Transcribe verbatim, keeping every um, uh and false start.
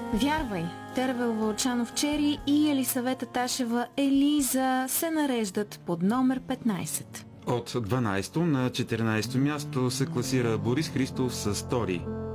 Вярвай, Тервел Вълчанов Чери и Елисавета Ташева Елиза се нареждат под номер петнайсет. От дванайсето на четиринайсето място се класира Борис Христов с Тори.